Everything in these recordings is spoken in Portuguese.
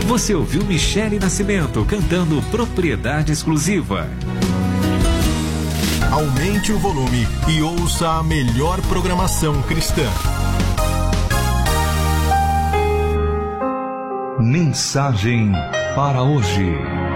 Você ouviu Michele Nascimento cantando Propriedade Exclusiva. Aumente o volume e ouça a melhor programação cristã. Mensagem para hoje.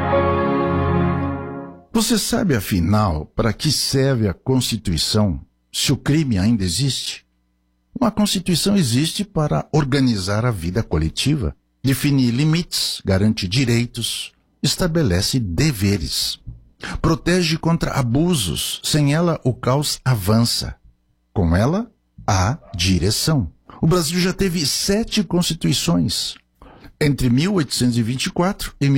Você sabe, afinal, para que serve a Constituição se o crime ainda existe? Uma Constituição existe para organizar a vida coletiva, definir limites, garante direitos, estabelece deveres, protege contra abusos. Sem ela, o caos avança. Com ela, há direção. O Brasil já teve 7 constituições, entre 1824 e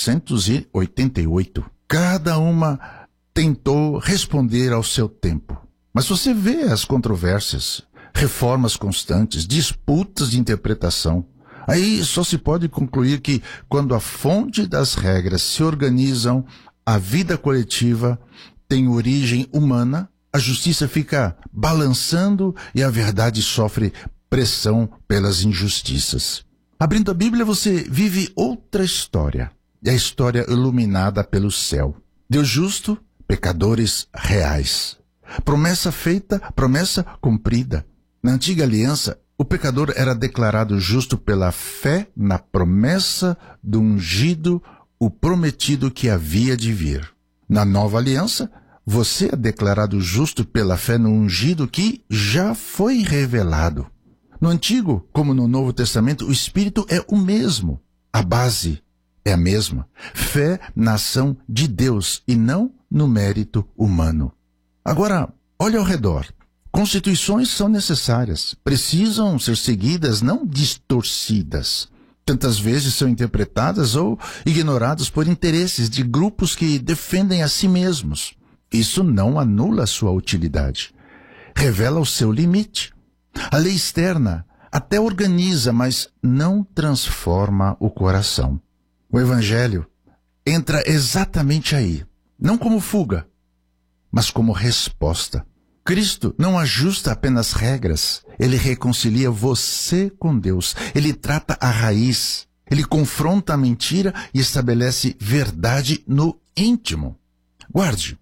1988. Cada uma tentou responder ao seu tempo. Mas você vê as controvérsias, reformas constantes, disputas de interpretação. Aí só se pode concluir que, quando a fonte das regras se organizam, a vida coletiva tem origem humana, a justiça fica balançando e a verdade sofre pressão pelas injustiças. Abrindo a Bíblia, você vive outra história. É a história iluminada pelo céu. Deus justo, pecadores reais. Promessa feita, promessa cumprida. Na antiga aliança, o pecador era declarado justo pela fé na promessa do ungido, o prometido que havia de vir. Na nova aliança, você é declarado justo pela fé no ungido que já foi revelado. No Antigo, como no Novo Testamento, o Espírito é o mesmo. A base é a mesma. Fé na ação de Deus e não no mérito humano. Agora, olhe ao redor. Constituições são necessárias, precisam ser seguidas, não distorcidas. Tantas vezes são interpretadas ou ignoradas por interesses de grupos que defendem a si mesmos. Isso não anula a sua utilidade. Revela o seu limite. A lei externa até organiza, mas não transforma o coração. O Evangelho entra exatamente aí, não como fuga, mas como resposta. Cristo não ajusta apenas regras, ele reconcilia você com Deus, ele trata a raiz, ele confronta a mentira e estabelece verdade no íntimo. Guarde,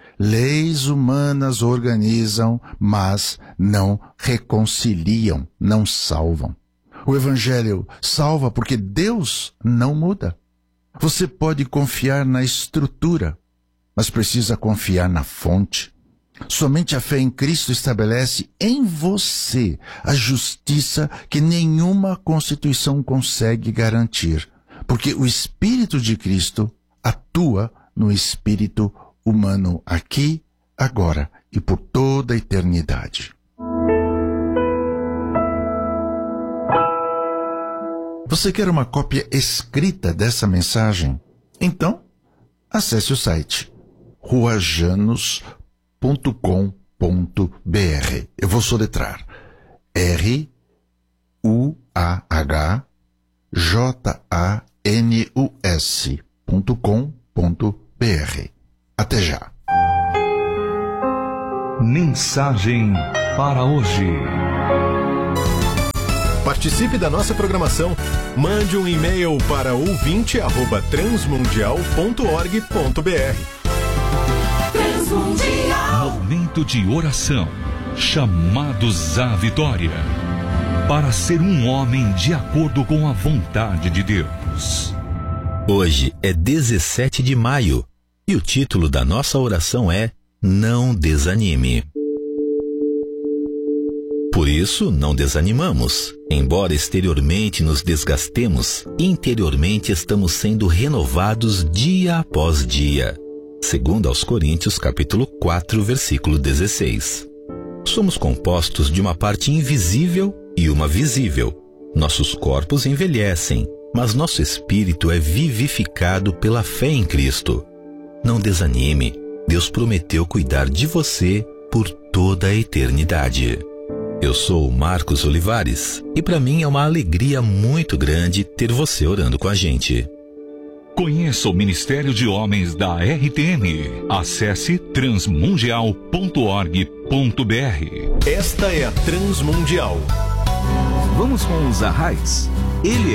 leis humanas organizam, mas não reconciliam, não salvam. O Evangelho salva porque Deus não muda. Você pode confiar na estrutura, mas precisa confiar na fonte. Somente a fé em Cristo estabelece em você a justiça que nenhuma Constituição consegue garantir, porque o Espírito de Cristo atua no espírito humano aqui, agora e por toda a eternidade. Você quer uma cópia escrita dessa mensagem? Então, acesse o site ruajanos.com.br. Eu vou soletrar ruajanus.com.br. Até já. Mensagem para hoje. Participe da nossa programação. Mande um e-mail para ouvinte@transmundial.org.br. Momento de oração. Chamados à vitória. Para ser um homem de acordo com a vontade de Deus. Hoje é 17 de maio e o título da nossa oração é Não Desanime. Por isso, não desanimamos. Embora exteriormente nos desgastemos, interiormente estamos sendo renovados dia após dia. Segundo aos Coríntios, capítulo 4, versículo 16. Somos compostos de uma parte invisível e uma visível. Nossos corpos envelhecem, mas nosso espírito é vivificado pela fé em Cristo. Não desanime. Deus prometeu cuidar de você por toda a eternidade. Eu sou o Marcos Olivares e para mim é uma alegria muito grande ter você orando com a gente. Conheça o Ministério de Homens da RTM. Acesse transmundial.org.br. Esta é a Transmundial. Vamos com os arrais. Ele